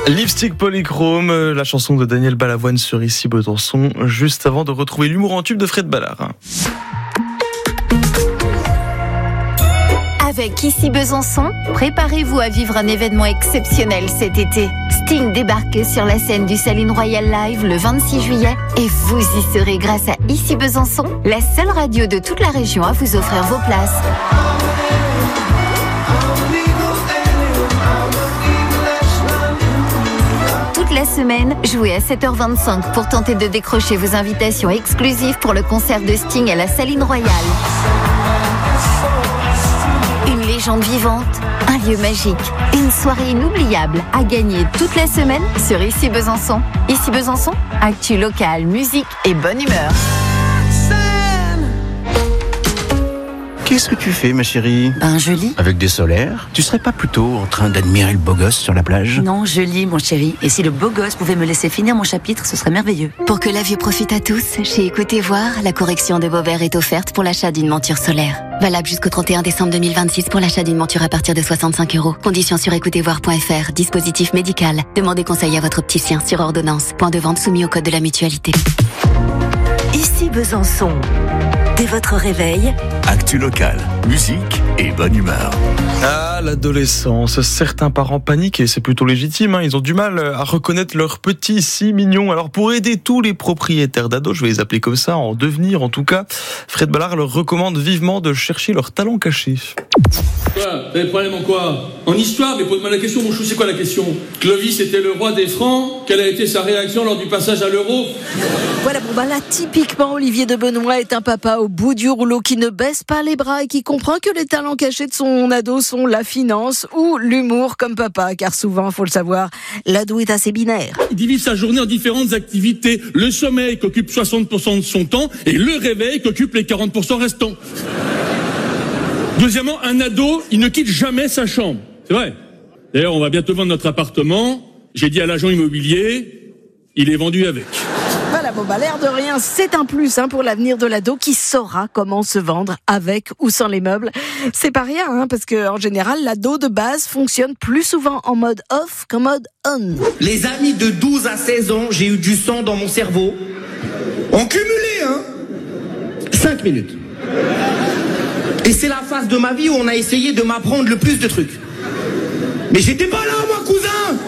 Lipstick Polychrome, la chanson de Daniel Balavoine sur Ici Besançon, juste avant de retrouver l'humour en tube de Fred Ballard. Avec Ici Besançon, préparez-vous à vivre un événement exceptionnel cet été. Sting débarque sur la scène du Saline Royal Live le 26 juillet et vous y serez grâce à Ici Besançon, la seule radio de toute la région à vous offrir vos places. Toute la semaine, jouez à 7h25 pour tenter de décrocher vos invitations exclusives pour le concert de Sting à la Saline Royale. Une légende vivante, un lieu magique, une soirée inoubliable à gagner toute la semaine sur Ici Besançon. Ici Besançon, actu locale, musique et bonne humeur. Qu'est-ce que tu fais, ma chérie ? Je lis. Avec des solaires ? Tu serais pas plutôt en train d'admirer le beau gosse sur la plage ? Non, je lis, mon chéri. Et si le beau gosse pouvait me laisser finir mon chapitre, ce serait merveilleux. Pour que la vue profite à tous, chez Écoutez Voir, la correction de vos verres est offerte pour l'achat d'une monture solaire. Valable jusqu'au 31 décembre 2026 pour l'achat d'une monture à partir de 65 €. Conditions sur écoutezvoir.fr. Dispositif médical. Demandez conseil à votre opticien sur ordonnance. Point de vente soumis au code de la mutualité. Ici Besançon. Dès votre réveil, actu locale, musique et bonne humeur. Ah, l'adolescence. Certains parents paniquent et c'est plutôt légitime. Ils ont du mal à reconnaître leurs petits si mignons. Alors pour aider tous les propriétaires d'ados, je vais les appeler comme ça, en devenir en tout cas, Fred Ballard leur recommande vivement de chercher leurs talents cachés. Quoi ? T'as des problèmes en quoi ? En histoire, mais pose-moi la question, mon chou, c'est quoi la question ? Clovis était le roi des Francs, quelle a été sa réaction lors du passage à l'euro ? Voilà, là, typiquement, Olivier de Benoît est un papa au bout du rouleau qui ne baisse pas les bras et qui comprend que les talents cachés de son ado sont la finance ou l'humour comme papa, car souvent, faut le savoir, l'ado est assez binaire. Il divise sa journée en différentes activités. Le sommeil qui occupe 60% de son temps et le réveil qui occupe les 40% restants. Deuxièmement, un ado, il ne quitte jamais sa chambre. C'est vrai. D'ailleurs, on va bientôt vendre notre appartement. J'ai dit à l'agent immobilier, il est vendu avec. Voilà, l'air de rien, c'est un plus pour l'avenir de l'ado qui saura comment se vendre avec ou sans les meubles. C'est pas rien, parce que en général, l'ado de base fonctionne plus souvent en mode off qu'en mode on. Les amis de 12 à 16 ans, j'ai eu du sang dans mon cerveau. En cumulé, 5 minutes. Et c'est la phase de ma vie où on a essayé de m'apprendre le plus de trucs. Mais j'étais pas là, moi, cousin!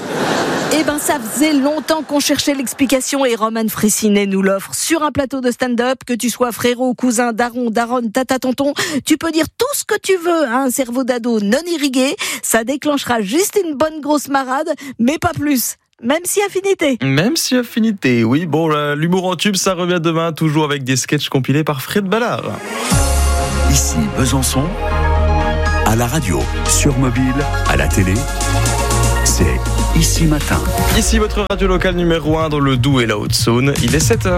Ça faisait longtemps qu'on cherchait l'explication et Roman Fressinet nous l'offre sur un plateau de stand-up. Que tu sois frérot, cousin, daron, daronne, tata, tonton, tu peux dire tout ce que tu veux à un cerveau d'ado non irrigué. Ça déclenchera juste une bonne grosse marade, mais pas plus. Même si affinité. Même si affinité, oui. Bon, l'humour en tube, ça revient demain, toujours avec des sketchs compilés par Fred Ballard. Ici Besançon, à la radio, sur mobile, à la télé, c'est Ici Matin. Ici votre radio locale numéro 1 dans le Doubs et la Haute-Saône, il est 7h.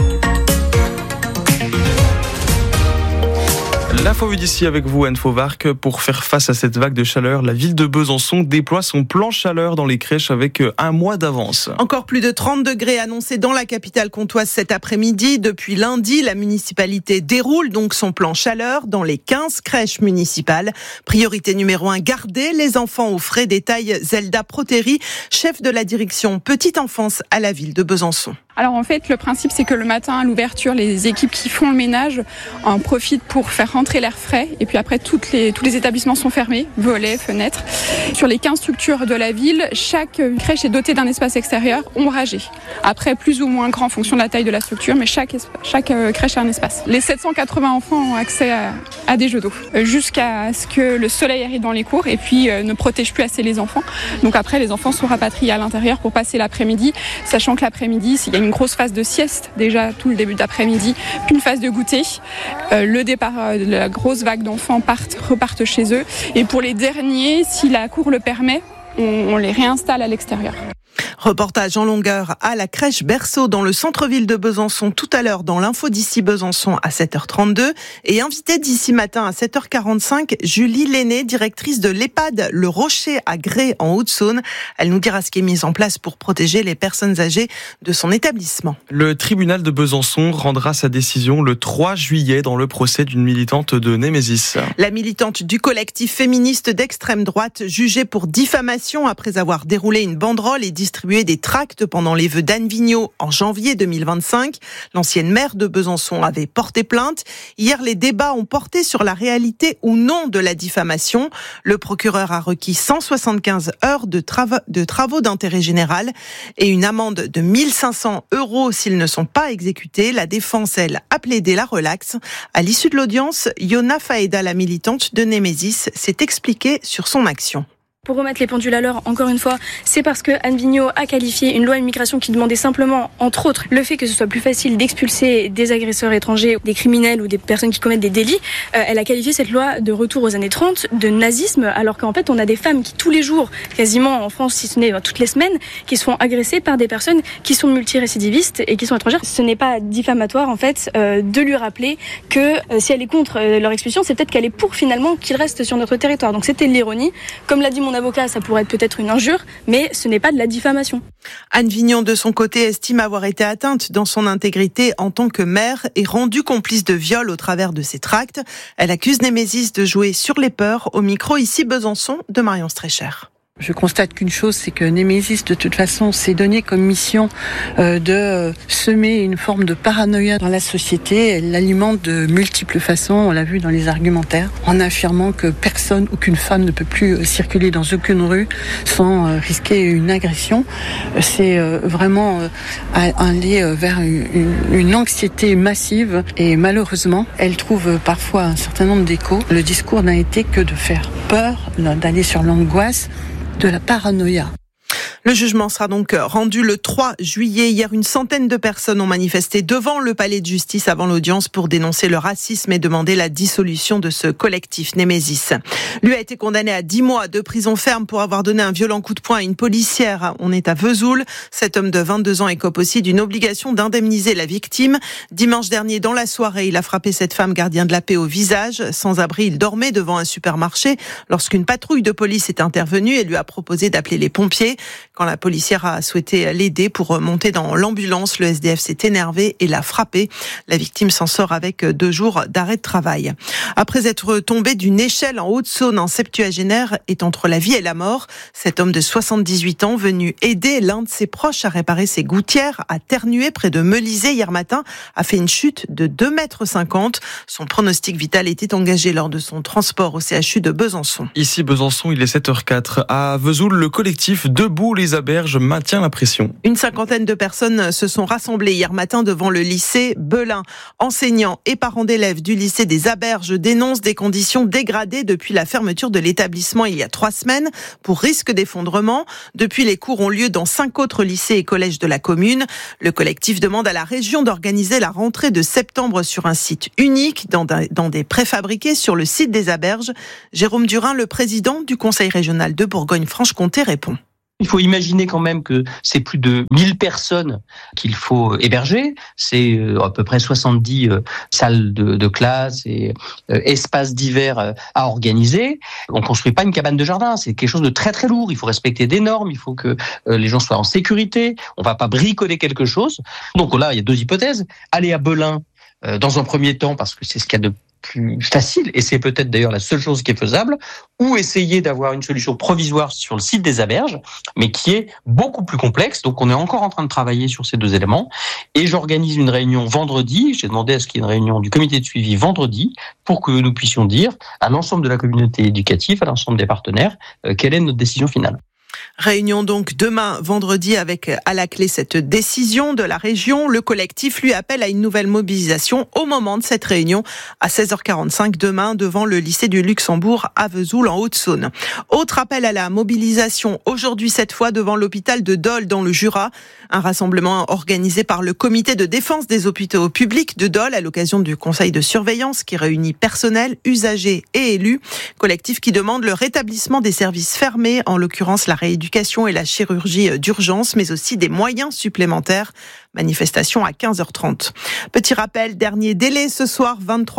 L'info vue d'ici avec vous, Anne Fauvarc. Pour faire face à cette vague de chaleur, la ville de Besançon déploie son plan chaleur dans les crèches avec un mois d'avance. Encore plus de 30 degrés annoncés dans la capitale comtoise cet après-midi. Depuis lundi, la municipalité déroule donc son plan chaleur dans les 15 crèches municipales. Priorité numéro 1, garder les enfants au frais, détaille Zelda Proteri, chef de la direction Petite Enfance à la ville de Besançon. Alors en fait, le principe, c'est que le matin, à l'ouverture, les équipes qui font le ménage en profitent pour faire rentrer l'air frais. Et puis après, tous les établissements sont fermés, volets, fenêtres. Sur les 15 structures de la ville, chaque crèche est dotée d'un espace extérieur ombragé. Après, plus ou moins grand en fonction de la taille de la structure, mais chaque crèche a un espace. Les 780 enfants ont accès à des jeux d'eau, jusqu'à ce que le soleil arrive dans les cours et puis ne protège plus assez les enfants. Donc après, les enfants sont rapatriés à l'intérieur pour passer l'après-midi, sachant que l'après-midi, s'il y a une grosse phase de sieste déjà tout le début d'après-midi, puis une phase de goûter. Le départ de la grosse vague d'enfants repartent chez eux. Et pour les derniers, si la cour le permet, on les réinstalle à l'extérieur. Reportage en longueur à la crèche Berceau dans le centre-ville de Besançon tout à l'heure dans l'info d'ici Besançon à 7h32 et invitée d'ici matin à 7h45, Julie Lenné, directrice de l'EHPAD Le Rocher à Grès en Haute-Saône. Elle nous dira ce qui est mis en place pour protéger les personnes âgées de son établissement. Le tribunal de Besançon rendra sa décision le 3 juillet dans le procès d'une militante de Némésis. La militante du collectif féministe d'extrême droite jugée pour diffamation après avoir déroulé une banderole et distribué des tracts pendant les vœux d'Anne Vigneault en janvier 2025. L'ancienne maire de Besançon avait porté plainte. Hier, les débats ont porté sur la réalité ou non de la diffamation. Le procureur a requis 175 heures de travaux d'intérêt général et une amende de 1 500 € s'ils ne sont pas exécutés. La défense, elle, a plaidé la relaxe. À l'issue de l'audience, Yona Faeda, la militante de Némésis, s'est expliquée sur son action. Pour remettre les pendules à l'heure, encore une fois, c'est parce que Anne Vigneault a qualifié une loi immigration qui demandait simplement, entre autres, le fait que ce soit plus facile d'expulser des agresseurs étrangers, des criminels ou des personnes qui commettent des délits. Elle a qualifié cette loi de retour aux années 30, de nazisme, alors qu'en fait, on a des femmes qui, tous les jours, quasiment en France, si ce n'est toutes les semaines, qui se font agresser par des personnes qui sont multirécidivistes et qui sont étrangères. Ce n'est pas diffamatoire, en fait, de lui rappeler que si elle est contre leur expulsion, c'est peut-être qu'elle est pour, finalement, qu'ils restent sur notre territoire. Donc c'était de l'ironie. Comme l'a dit mon avocat, ça pourrait être peut-être une injure, mais ce n'est pas de la diffamation. Anne Vignon, de son côté, estime avoir été atteinte dans son intégrité en tant que maire et rendue complice de viol au travers de ses tracts. Elle accuse Némésis de jouer sur les peurs. Au micro, ici Besançon, de Marion Streicher. Je constate qu'une chose, c'est que Némésis, de toute façon, s'est donné comme mission de semer une forme de paranoïa dans la société. Elle l'alimente de multiples façons, on l'a vu dans les argumentaires, en affirmant que personne, aucune femme ne peut plus circuler dans aucune rue sans risquer une agression. C'est vraiment aller vers une anxiété massive et malheureusement, elle trouve parfois un certain nombre d'échos. Le discours n'a été que de faire peur, d'aller sur l'angoisse, de la paranoïa. Le jugement sera donc rendu le 3 juillet. Hier, une centaine de personnes ont manifesté devant le palais de justice avant l'audience pour dénoncer le racisme et demander la dissolution de ce collectif Némésis. Lui a été condamné à 10 mois de prison ferme pour avoir donné un violent coup de poing à une policière. On est à Vesoul. Cet homme de 22 ans écope aussi d'une obligation d'indemniser la victime. Dimanche dernier, dans la soirée, il a frappé cette femme gardien de la paix au visage. Sans abri, il dormait devant un supermarché lorsqu'une patrouille de police est intervenue et lui a proposé d'appeler les pompiers. Quand la policière a souhaité l'aider pour monter dans l'ambulance, le SDF s'est énervé et l'a frappé. La victime s'en sort avec 2 jours d'arrêt de travail. Après être tombé d'une échelle en Haute-Saône, un septuagénaire est entre la vie et la mort. Cet homme de 78 ans, venu aider l'un de ses proches à réparer ses gouttières à Ternuet, près de Melisée, hier matin, a fait une chute de 2,50 m. Son pronostic vital était engagé lors de son transport au CHU de Besançon. Ici Besançon, il est 7h04. À Vesoul, le collectif Debout les Aberges maintient la pression. Une cinquantaine de personnes se sont rassemblées hier matin devant le lycée Belin. Enseignants et parents d'élèves du lycée des Aberges dénoncent des conditions dégradées depuis la fermeture de l'établissement il y a 3 semaines pour risque d'effondrement. Depuis, les cours ont lieu dans 5 autres lycées et collèges de la commune. Le collectif demande à la région d'organiser la rentrée de septembre sur un site unique, dans des préfabriqués sur le site des Aberges. Jérôme Durin, le président du conseil régional de Bourgogne-Franche-Comté, répond. Il faut imaginer quand même que c'est plus de 1000 personnes qu'il faut héberger. C'est à peu près 70 salles de classe et espaces divers à organiser. On ne construit pas une cabane de jardin, c'est quelque chose de très très lourd. Il faut respecter des normes, il faut que les gens soient en sécurité. On ne va pas bricoler quelque chose. Donc là, il y a 2 hypothèses. Aller à Belin dans un premier temps, parce que c'est ce qu'il y a de plus facile, et c'est peut-être d'ailleurs la seule chose qui est faisable, ou essayer d'avoir une solution provisoire sur le site des Aberges, mais qui est beaucoup plus complexe. Donc on est encore en train de travailler sur ces 2 éléments, et j'organise une réunion vendredi. J'ai demandé à ce qu'il y ait une réunion du comité de suivi vendredi, pour que nous puissions dire à l'ensemble de la communauté éducative, à l'ensemble des partenaires, quelle est notre décision finale. Réunion donc demain vendredi avec à la clé cette décision de la région. Le collectif lui appelle à une nouvelle mobilisation au moment de cette réunion à 16h45 demain devant le lycée du Luxembourg à Vesoul en Haute-Saône. Autre appel à la mobilisation aujourd'hui cette fois devant l'hôpital de Dole dans le Jura. Un rassemblement organisé par le comité de défense des hôpitaux publics de Dole à l'occasion du conseil de surveillance qui réunit personnel, usagers et élus. Collectif qui demande le rétablissement des services fermés, en l'occurrence la rééducation et la chirurgie d'urgence, mais aussi des moyens supplémentaires. Manifestation à 15h30. Petit rappel, dernier délai ce soir,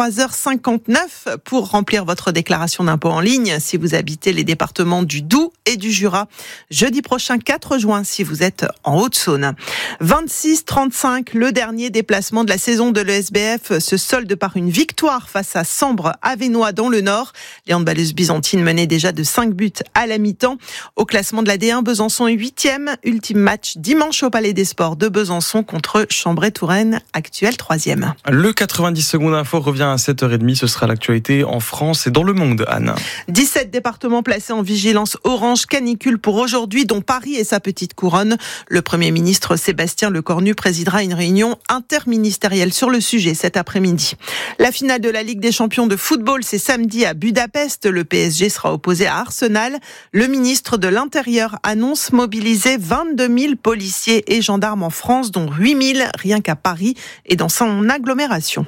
23h59 pour remplir votre déclaration d'impôt en ligne si vous habitez les départements du Doubs et du Jura. Jeudi prochain, 4 juin, si vous êtes en Haute-Saône. 26-35, le dernier déplacement de la saison de l'ESBF se solde par une victoire face à Sambre-Avesnois dans le Nord. Les handballeuses byzantines menaient déjà de 5 buts à la mi-temps. Au classement de la D1, Besançon est 8e. Ultime match dimanche au Palais des Sports de Besançon contre Chambray-Touraine, actuel 3e. Le 90 secondes info revient à 7h30. Ce sera l'actualité en France et dans le monde, Anne. 17 départements placés en vigilance orange canicule pour aujourd'hui, dont Paris et sa petite couronne. Le Premier ministre Sébastien Lecornu présidera une réunion interministérielle sur le sujet cet après-midi. La finale de la Ligue des champions de football, c'est samedi à Budapest. Le PSG sera opposé à Arsenal. Le ministre de l'Intérieur annonce mobiliser 22 000 policiers et gendarmes en France, dont 8 000 rien qu'à Paris et dans son agglomération.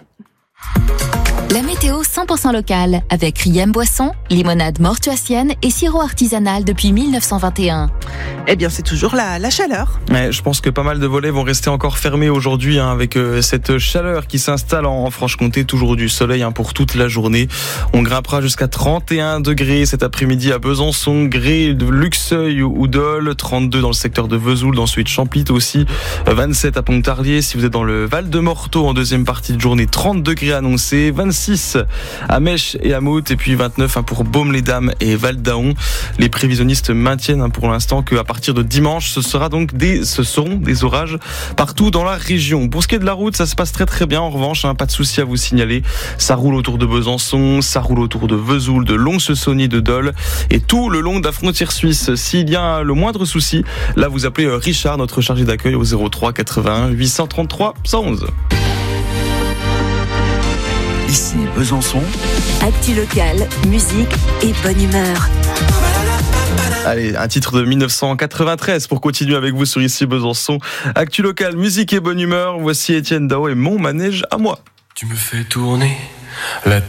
La météo 100% locale avec Riem Boisson, limonade mortuacienne et sirop artisanal depuis 1921. Eh bien, c'est toujours la chaleur. Ouais, je pense que pas mal de volets vont rester encore fermés aujourd'hui avec cette chaleur qui s'installe en Franche-Comté. Toujours du soleil pour toute la journée. On grimpera jusqu'à 31 degrés cet après-midi à Besançon, Gré, Luxeuil ou Dole, 32 dans le secteur de Vesoul, ensuite Champlit aussi, 27 à Pontarlier. Si vous êtes dans le Val-de-Morteau en deuxième partie de journée, 30 degrés annoncés, 26 à Mèche et à Mout, et puis 29 pour Baume-les-Dames et Val-d'Aon. Les prévisionnistes maintiennent pour l'instant qu'à partir de dimanche, ce seront des orages partout dans la région. Pour ce qui est de la route, ça se passe très très bien en revanche, pas de souci à vous signaler. Ça roule autour de Besançon, ça roule autour de Vesoul, de Lons-le-Saunier, de Dole et tout le long de la frontière suisse. S'il y a le moindre souci, là vous appelez Richard, notre chargé d'accueil, au 03 81 833 111. Ici Besançon. Actu locale, musique et bonne humeur. Allez, un titre de 1993 pour continuer avec vous sur Ici Besançon. Actu locale, musique et bonne humeur. Voici Étienne Dao et Mon manège à moi. Tu me fais tourner la